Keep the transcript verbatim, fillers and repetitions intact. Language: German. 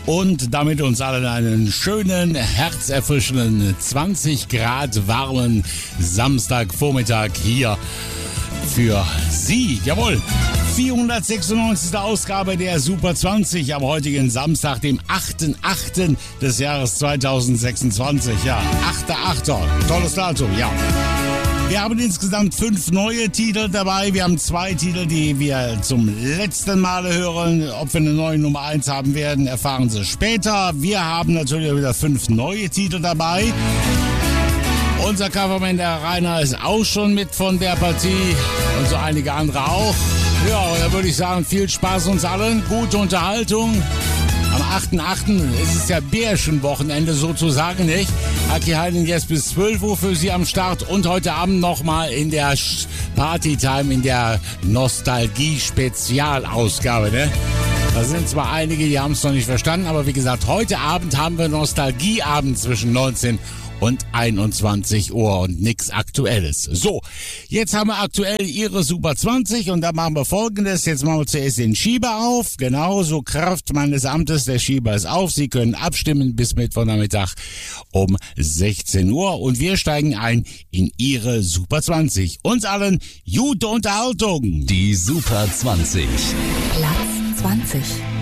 und damit uns allen einen schönen, herzerfrischenden, zwanzig Grad warmen Samstagvormittag hier für Sie. Jawohl, vierhundertsechsundneunzigste Ausgabe der Super zwanzig am heutigen Samstag, dem achten achten des Jahres zweitausendsechsundzwanzig. Ja, achter achter Tolles Datum, ja. Wir haben insgesamt fünf neue Titel dabei. Wir haben zwei Titel, die wir zum letzten Male hören. Ob wir eine neue Nummer eins haben werden, erfahren Sie später. Wir haben natürlich wieder fünf neue Titel dabei. Unser Coverman, der Rainer, ist auch schon mit von der Partie und so einige andere auch. Ja, da würde ich sagen, viel Spaß uns allen, gute Unterhaltung. Am achten achten ist es ja Bärchenwochenende sozusagen, nicht? Aki Heiden jetzt bis zwölf Uhr für Sie am Start und heute Abend nochmal in der Partytime, in der Nostalgie-Spezialausgabe, ne? Da sind zwar einige, die haben es noch nicht verstanden, aber wie gesagt, heute Abend haben wir Nostalgieabend zwischen neunzehn und einundzwanzig Uhr und nix Aktuelles. So, jetzt haben wir aktuell Ihre Super zwanzig und da machen wir Folgendes. Jetzt machen wir zuerst den Schieber auf. Genauso Kraft meines Amtes, der Schieber ist auf. Sie können abstimmen bis Mittwochnachmittag um sechzehn Uhr und wir steigen ein in Ihre Super zwanzig. Uns allen gute Unterhaltung. Die Super zwanzig. Platz zwanzig.